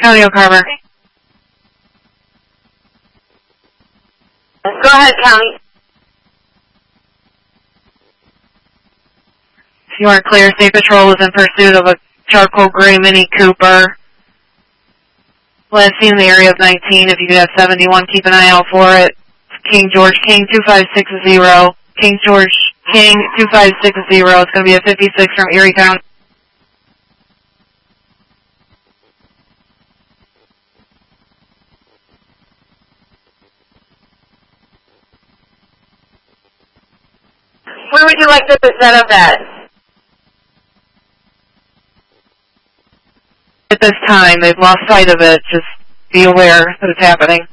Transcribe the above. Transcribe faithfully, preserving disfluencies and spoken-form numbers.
County O'Carver. Go ahead, County. If you aren't clear, State Patrol was in pursuit of a charcoal gray Mini Cooper. Last seen in the area of nineteen. If you could have seventy-one, keep an eye out for it. King George King two five six zero. King George King two five six zero. It's going to be a fifty-six from Erie County. Where would you like to set up at? At this time, they've lost sight of it. Just be aware that it's happening.